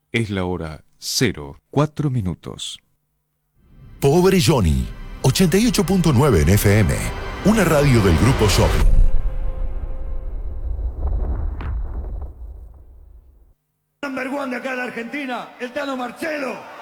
Es la hora 04 minutos. Pobre Johnny, 88.9 en FM, una radio del Grupo Shopping. Number one de acá de Argentina, el Tano Marcelo.